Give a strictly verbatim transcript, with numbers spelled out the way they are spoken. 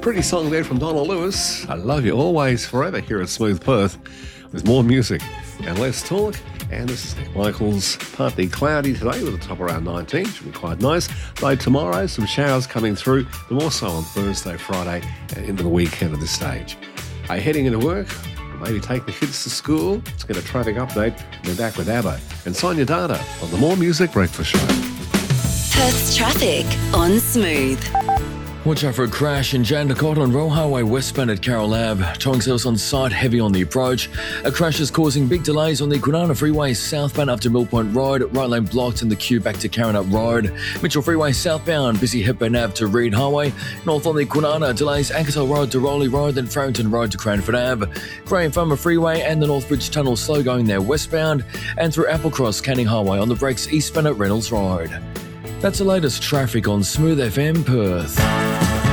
Pretty song there from Donna Lewis. I love you always, forever here at Smooth Perth. There's more music and less talk. And this is Nick Michaels. Partly cloudy today with a top around nineteen. Should be quite nice. Though tomorrow, some showers coming through. But more so on Thursday, Friday, and into the weekend at this stage. Are you heading into work? Or maybe take the kids to school? Let's get a traffic update. We're back with ABBA and Sonia Data on the More Music Breakfast Show. Perth's traffic on Smooth. Watch out for a crash in Jandakot on Royal Highway westbound at Carroll Ave. Towing service on site, heavy on the approach. A crash is causing big delays on the Kwinana Freeway southbound up to Mill Point Road. Right lane blocked in the queue back to Karrinyup Road. Mitchell Freeway southbound, busy Hepburn Ave to Reed Highway. North on the Kwinana, delays Ankersall Road to Rowley Road, then Farrington Road to Cranford Ave. Graham Farmer Freeway and the Northbridge Tunnel slow going there westbound. And through Applecross Canning Highway on the brakes eastbound at Reynolds Road. That's the latest traffic on Smooth F M Perth.